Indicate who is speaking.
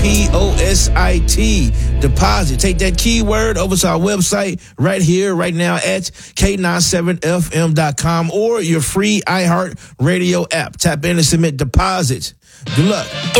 Speaker 1: Deposit. Take that keyword over to our website right here, right now at K97FM.com or your free iHeart Radio app. Tap in and submit deposits. Good luck.